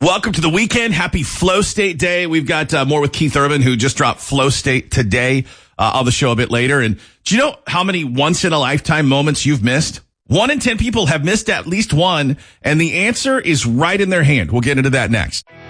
Welcome to the weekend. Happy Flow State Day. We've got more with Keith Urban, who just dropped Flow State today on the show a bit later. And do you know how many once-in-a-lifetime moments you've missed? 1 in 10 people have missed at least one, and the answer is right in their hand. We'll get into that next.